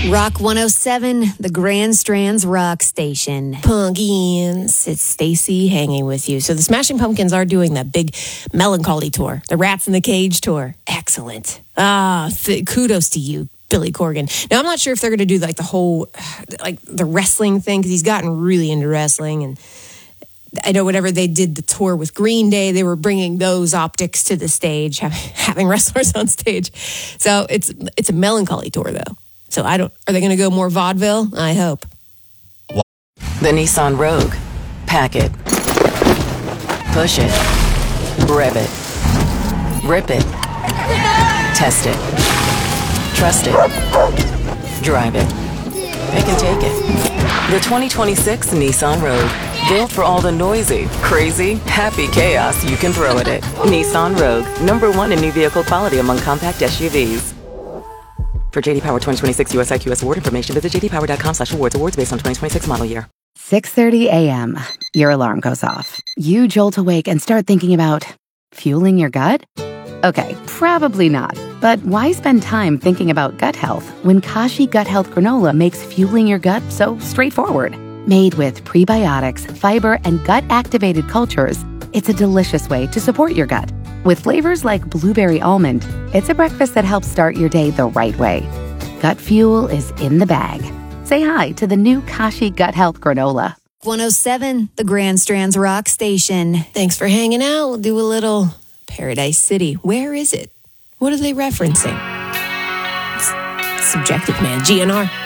Rock 107, the Grand Strands Rock Station. Pumpkins, it's Stacy hanging with you. So the Smashing Pumpkins are doing that big melancholy tour, the Rats in the Cage tour. Excellent. Kudos to you, Billy Corgan. Now, I'm not sure if they're going to do like the whole, like the wrestling thing, because he's gotten really into wrestling. And I know whenever they did the tour with Green Day, they were bringing those optics to the stage, having wrestlers on stage. So it's a melancholy tour, though. So are they going to go more vaudeville? I hope. The Nissan Rogue. Pack it. Push it. Rev it. Rip it. Test it. Trust it. Drive it. Pick and take it. The 2026 Nissan Rogue. Built for all the noisy, crazy, happy chaos you can throw at it. Nissan Rogue. #1 in new vehicle quality among compact SUVs. For JD Power 2026 US IQS award information, visit jdpower.com/awards. Awards based on 2026 model year. 6:30 a.m. Your alarm goes off. You jolt awake and start thinking about fueling your gut? Okay, probably not. But why spend time thinking about gut health when Kashi Gut Health Granola makes fueling your gut so straightforward? Made with prebiotics, fiber, and gut-activated cultures, it's a delicious way to support your gut. With flavors like blueberry almond, it's a breakfast that helps start your day the right way. Gut fuel is in the bag. Say hi to the new Kashi Gut Health Granola. 107, the Grand Strands Rock Station. Thanks for hanging out. We'll do a little Paradise City. Where is it? What are they referencing? It's subjective, man. GNR.